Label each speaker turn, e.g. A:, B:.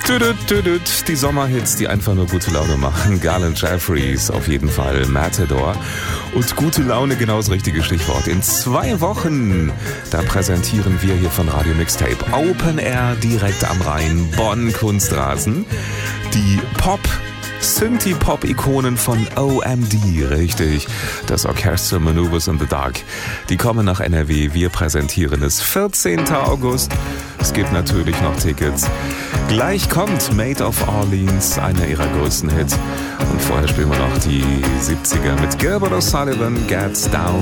A: Die Sommerhits, die einfach nur gute Laune machen. Garland Jeffries, auf jeden Fall Matador. Und gute Laune, genau das richtige Stichwort. In 2 Wochen, da präsentieren wir hier von Radio Mixtape Open Air direkt am Rhein, Bonn Kunstrasen. Die Synthie-Pop-Ikonen von OMD, richtig. Das Orchestral Maneuvers in the Dark. Die kommen nach NRW. Wir präsentieren es 14. August. Es gibt natürlich noch Tickets. Gleich kommt Maid of Orleans, einer ihrer größten Hits. Und vorher spielen wir noch die 70er mit Gilbert O'Sullivan, Gets Down.